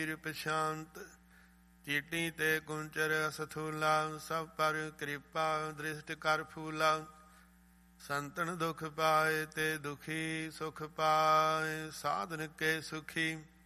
ਪਛਾਂਤ ਚੀਟੀ ਤੇ ਕੁੰਚਰ ਅਸਥੂਲਾ ਸਭ ਪਰ ਕਿਰਪਾ ਦ੍ਰਿਸ਼ਟ ਕਰ ਫੂਲਾ ਸੰਤਨ ਦੁਖ ਪਾਏ ਤੇ ਦੁਖੀ ਸੁਖ ਪਾਏ ਸਾਧਨ ਕੇ ਸੁਖੀ